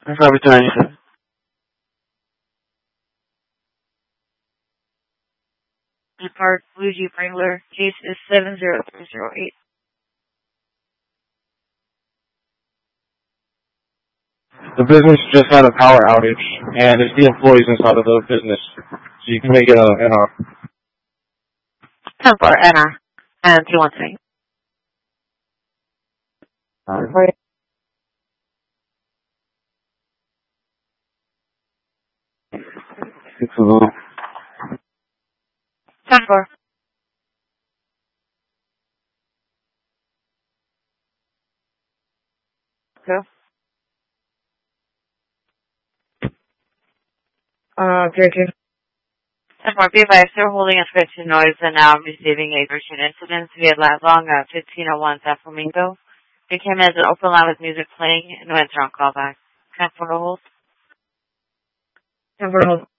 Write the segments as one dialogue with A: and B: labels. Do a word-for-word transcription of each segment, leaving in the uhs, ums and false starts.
A: Robert ninety-seven.
B: Park Blue Jeep Wrangler. Case is seven zero three zero eight.
A: The business just had a power outage, and it's the employees inside of the business. So you can make it a N R.
B: ten four N R. And two one three.
A: Alright. It's a little.
B: ten four. Go.
C: Uh, J K.
B: ten four. Be advised, they're holding a switch noise and now receiving a version incident via lat long at fifteen oh one San Flamingo. They came in as an open line with music playing and went on callback. ten four to hold.
C: ten four hold.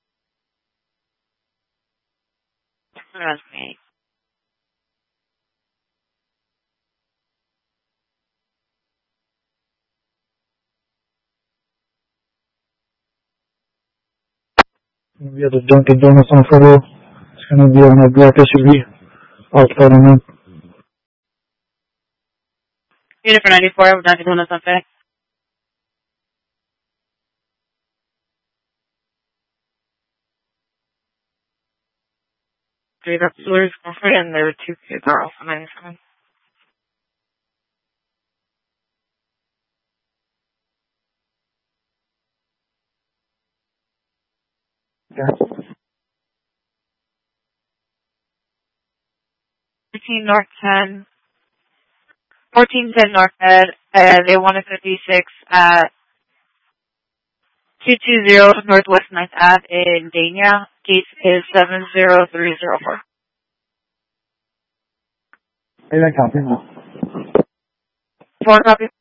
D: We have the Dunkin' Donuts on photo. It's going to be on a black S U V outside of them.
B: Unit for ninety-four with Dunkin' Donuts on FedEx. Three Dexter's Comfort, and there were two kids are also ninety-seven.
D: Yeah.
B: fourteen North ten. fourteen ten North Ed, and they wanted fifty-six at two two zero Northwest ninth Ave in Dania. Case is seven zero three zero four.
D: Hey, that copy.
B: Four copy.